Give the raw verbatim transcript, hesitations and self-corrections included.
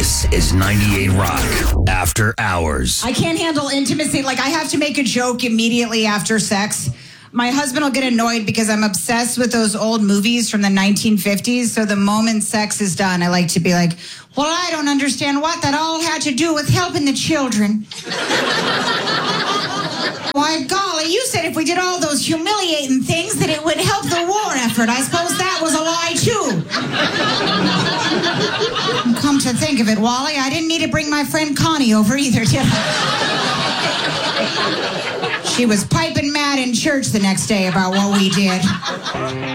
This is ninety-eight Rock After Hours. I can't handle intimacy. Like, I have to make a joke immediately after sex. My husband will get annoyed because I'm obsessed with those old movies from the nineteen fifties. So the moment sex is done, I like to be like, well, I don't understand what that all had to do with helping the children. Why, golly, you said if we did all those humiliating things that it would help the war effort. I suppose that was a lie, too. And come to think of it, Wally, I didn't need to bring my friend Connie over either, did I? She was piping mad in church the next day about what we did.